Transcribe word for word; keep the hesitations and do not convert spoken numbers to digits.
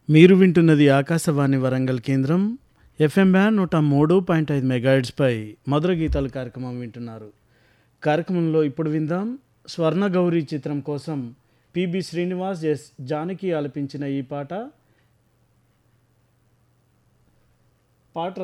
మీరు వింటున్నది ఆకాశవాణి వరంగల్ కేంద్రం ఎఫ్ఎం బ్యాండ్ నూట మూడు పాయింట్ ఐదు మెగాహెర్ట్జ్పై మధుర గీతాల కార్యక్రమం వింటున్నారు. కార్యక్రమంలో ఇప్పుడు విందాం స్వర్ణగౌరి చిత్రం కోసం పిబి శ్రీనివాస్ ఎస్ జానకి ఆలపించిన ఈ పాట పాట